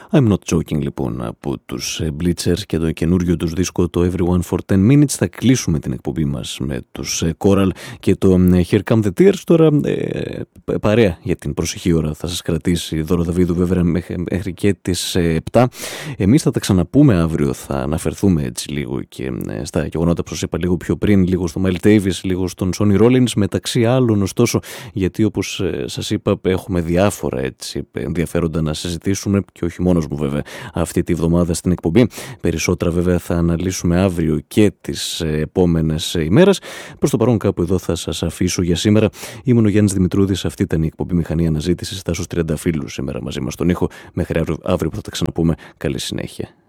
I'm Not Joking λοιπόν από τους Bleachers και το καινούριο τους δίσκο το Everyone for 10 Minutes. Θα κλείσουμε την εκπομπή μας με τους Coral και το Here Come the Tears. Τώρα παρέα για την προσεχή ώρα θα σας κρατήσει Δώρο Δαβίδου βέβαια μέχρι και τις 7. Εμείς θα τα ξαναπούμε αύριο, θα αναφερθούμε έτσι λίγο και στα γεγονότα που σας είπα λίγο πιο πριν, λίγο στο Miles Davis, λίγο στον Sonny Rollins, μεταξύ άλλων ωστόσο, γιατί όπως σας είπα έχουμε διάφορα έτσι ενδιαφέροντα να συζητήσουμε και όχι μόνος μου βέβαια αυτή τη βδομάδα στην εκπομπή. Περισσότερα βέβαια θα αναλύσουμε αύριο και τις επόμενες ημέρες. Προς το παρόν κάπου εδώ θα σας αφήσω για σήμερα. Ήμουν ο Γιάννης Δημητρούδης, αυτή ήταν η εκπομπή Μηχανή Αναζήτησης. Τάσος Τριανταφύλου σήμερα μαζί μας στον ήχο. Μέχρι αύριο που θα τα ξαναπούμε. Καλή συνέχεια.